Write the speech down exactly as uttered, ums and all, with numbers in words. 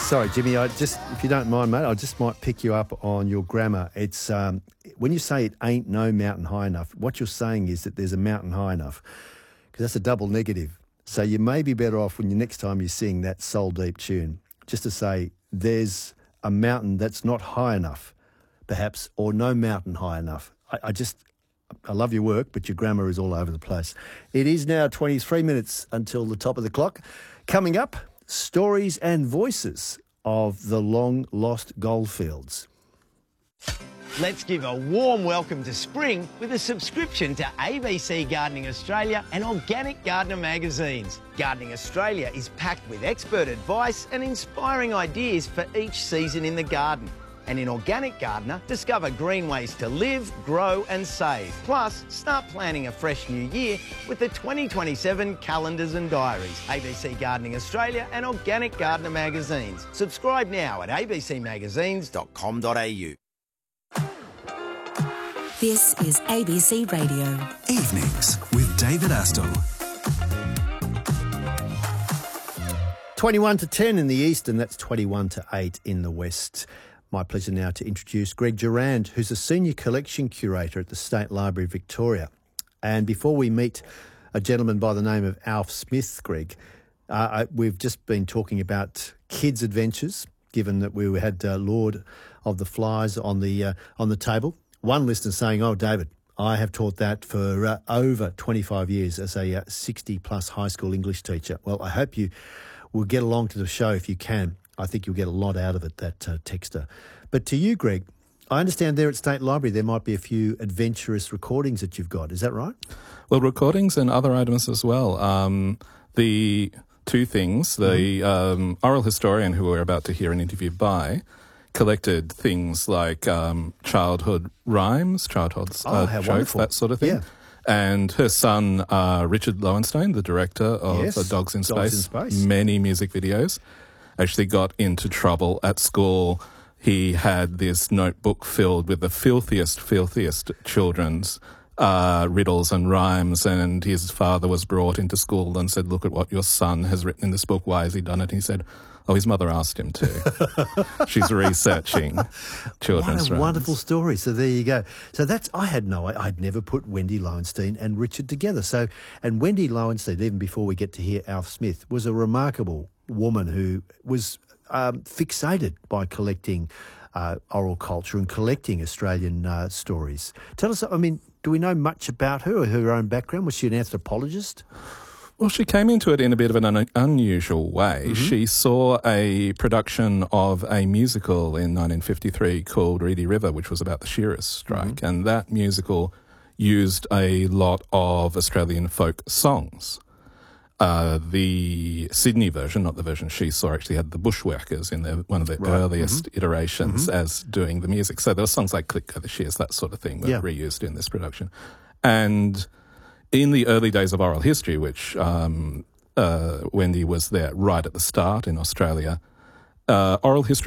Sorry, Jimmy, I just, if you don't mind, mate, I just might pick you up on your grammar. It's um, when you say it ain't no mountain high enough, what you're saying is that there's a mountain high enough, because that's a double negative. So you may be better off when you next time you sing that soul deep tune, just to say there's a mountain that's not high enough, perhaps, or no mountain high enough. I, I just, I love your work, but your grammar is all over the place. It is now twenty-three minutes until the top of the clock. Coming up, stories and voices of the long-lost goldfields. Let's give a warm welcome to spring with a subscription to A B C Gardening Australia and Organic Gardener magazines. Gardening Australia is packed with expert advice and inspiring ideas for each season in the garden. And in Organic Gardener, discover green ways to live, grow and save. Plus, start planning a fresh new year with the twenty twenty-seven calendars and diaries. A B C Gardening Australia and Organic Gardener magazines. Subscribe now at a b c magazines dot com dot a u. This is A B C Radio. Evenings with David Astle. twenty-one to ten in the east, and that's twenty-one to eight in the west. My pleasure now to introduce Greg Durand, who's a Senior Collection Curator at the State Library of Victoria. And before we meet a gentleman by the name of Alf Smith, Greg, uh, I, we've just been talking about kids' adventures, given that we had uh, Lord of the Flies on the uh, on the table. One listener saying, oh, David, I have taught that for uh, over twenty-five years as a uh, sixty-plus high school English teacher. Well, I hope you will get along to the show if you can. I think you'll get a lot out of it, that uh, texter. But to you, Greg, I understand there at State Library there might be a few adventurous recordings that you've got. Is that right? Well, recordings and other items as well. Um, the two things, the mm-hmm. um, oral historian who we're about to hear an interview by collected things like um, childhood rhymes, childhood uh, oh, jokes, that sort of thing. Yeah. And her son, uh, Richard Lowenstein, the director of yes, uh, Dogs in Dogs Space, in Space, many music videos, actually got into trouble at school. He had this notebook filled with the filthiest, filthiest children's uh, riddles and rhymes, and his father was brought into school and said, look at what your son has written in this book, why has he done it? And he said, oh, his mother asked him to. She's researching children's What a rhymes. wonderful story. So there you go. So that's, I had no, I'd never put Wendy Lowenstein and Richard together. So, and Wendy Lowenstein, even before we get to hear Alf Smith, was a remarkable woman who was um, fixated by collecting uh, oral culture and collecting Australian uh, stories. Tell us, I mean, do we know much about her or her own background? Was she an anthropologist? Well, she came into it in a bit of an un- unusual way. Mm-hmm. She saw a production of a musical in nineteen fifty-three called Reedy River, which was about the shearers' strike, mm-hmm. and that musical used a lot of Australian folk songs. Uh, the Sydney version, not the version she saw, actually had the Bushwhackers in their, one of their right. earliest mm-hmm. iterations mm-hmm. as doing the music. So there were songs like Click Go the Shears, that sort of thing, were yeah. reused in this production. And in the early days of oral history, which um, uh, Wendy was there right at the start in Australia, uh, oral history